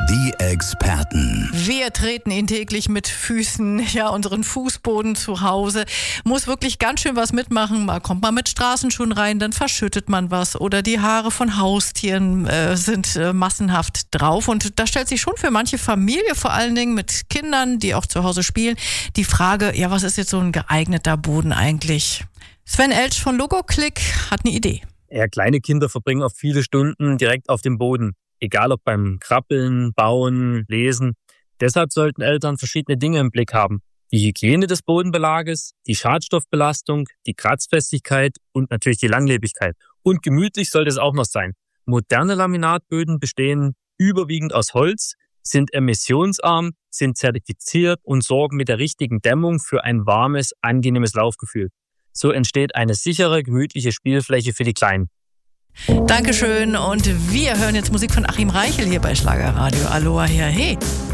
Die Experten. Wir treten ihn täglich mit Füßen, unseren Fußboden zu Hause. Muss wirklich ganz schön was mitmachen. Mal kommt man mit Straßenschuhen rein, dann verschüttet man was. Oder die Haare von Haustieren sind massenhaft drauf. Und da stellt sich schon für manche Familie, vor allen Dingen mit Kindern, die auch zu Hause spielen, die Frage, was ist jetzt so ein geeigneter Boden eigentlich? Sven Elsch von Logoclick hat eine Idee. Kleine Kinder verbringen oft viele Stunden direkt auf dem Boden. Egal ob beim Krabbeln, Bauen, Lesen. Deshalb sollten Eltern verschiedene Dinge im Blick haben. Die Hygiene des Bodenbelages, die Schadstoffbelastung, die Kratzfestigkeit und natürlich die Langlebigkeit. Und gemütlich sollte es auch noch sein. Moderne Laminatböden bestehen überwiegend aus Holz, sind emissionsarm, sind zertifiziert und sorgen mit der richtigen Dämmung für ein warmes, angenehmes Laufgefühl. So entsteht eine sichere, gemütliche Spielfläche für die Kleinen. Dankeschön und wir hören jetzt Musik von Achim Reichel hier bei Schlagerradio. Aloha, hey.